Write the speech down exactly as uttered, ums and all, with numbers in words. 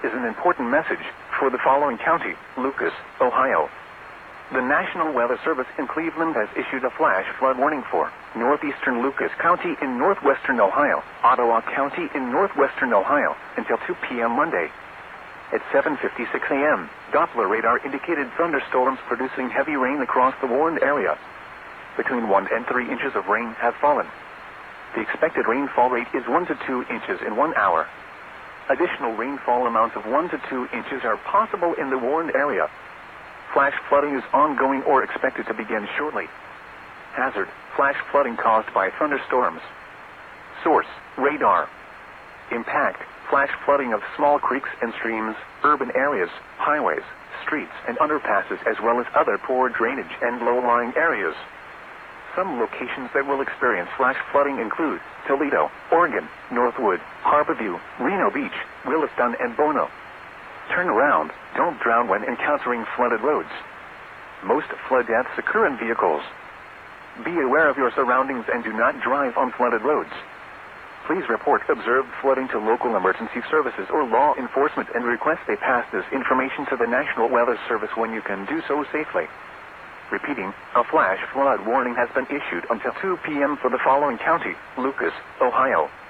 is an important message for the following county, Lucas, Ohio. The National Weather Service in Cleveland has issued a flash flood warning for northeastern Lucas County in northwestern Ohio, Ottawa County in northwestern Ohio, until two p.m. Monday. At seven fifty-six a.m., Doppler radar indicated thunderstorms producing heavy rain across the warned area. Between one and three inches of rain have fallen. The expected rainfall rate is one to two inches in one hour. Additional rainfall amounts of one to two inches are possible in the warned area. Flash flooding is ongoing or expected to begin shortly. Hazard: flash flooding caused by thunderstorms. Source: radar. Impact: flash flooding of small creeks and streams, urban areas, highways, streets, and underpasses, as well as other poor drainage and low-lying areas. Some locations that will experience flash flooding include Toledo, Oregon, Northwood, Harborview, Reno Beach, Williston, and Bono. Turn around. Don't drown when encountering flooded roads. Most flood deaths occur in vehicles. Be aware of your surroundings and do not drive on flooded roads. Please report observed flooding to local emergency services or law enforcement and request they pass this information to the National Weather Service when you can do so safely. Repeating, a flash flood warning has been issued until two p.m. for the following county, Lucas, Ohio.